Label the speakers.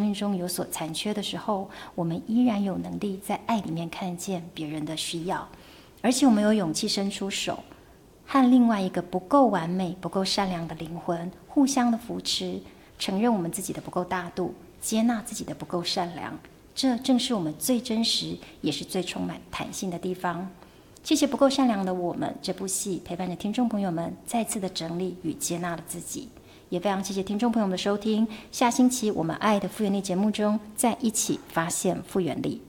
Speaker 1: 命中有所残缺的时候，我们依然有能力在爱里面看见别人的需要，而且我们有勇气伸出手，和另外一个不够完美、不够善良的灵魂互相的扶持，承认我们自己的不够大度，接纳自己的不够善良。这正是我们最真实，也是最充满弹性的地方。谢谢《不够善良的我们》这部戏陪伴着听众朋友们再次的整理与接纳了自己，也非常谢谢听众朋友们的收听。下星期我们爱的复原力节目中，再一起发现复原力。